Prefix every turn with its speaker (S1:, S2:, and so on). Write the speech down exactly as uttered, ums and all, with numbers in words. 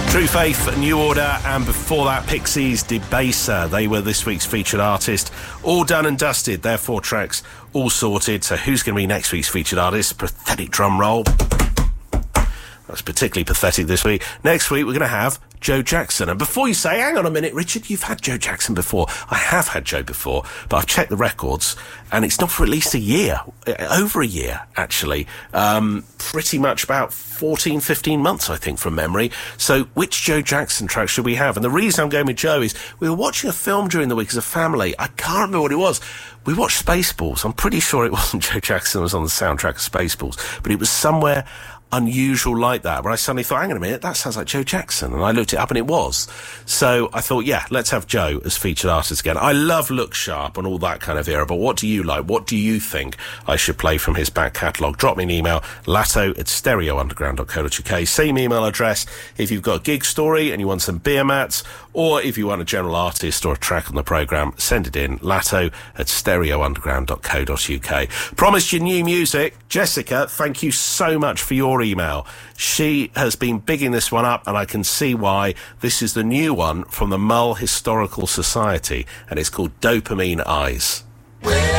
S1: True Faith, New Order, and before that, Pixies, Debaser. They were this week's featured artist. All done and dusted. Their four tracks all sorted. So who's going to be next week's featured artist? Pathetic drum roll. That's particularly pathetic this week. Next week, we're going to have Joe Jackson. And before you say, hang on a minute, Richard, you've had Joe Jackson before. I have had Joe before, but I've checked the records, and it's not for at least a year. Over a year, actually. Um, pretty much about fourteen, fifteen months, I think, from memory. So which Joe Jackson track should we have? And the reason I'm going with Joe is we were watching a film during the week as a family. I can't remember what it was. We watched Spaceballs. I'm pretty sure it wasn't Joe Jackson who was on the soundtrack of Spaceballs, but it was somewhere unusual like that, where I suddenly thought, hang on a minute, that sounds like Joe Jackson, and I looked it up and it was. So I thought, yeah, let's have Joe as featured artist again. I love Look Sharp and all that kind of era, but what do you like? What do you think I should play from his back catalogue? Drop me an email, latto at stereo underground dot co dot uk. Same email address if you've got a gig story and you want some beer mats, or if you want a general artist or a track on the programme, send it in, latto at stereo underground dot co dot uk. Promised you new music. Jessica, thank you so much for your email. She has been bigging this one up, and I can see why. This is the new one from the Mull Historical Society, and it's called Dopamine Eyes.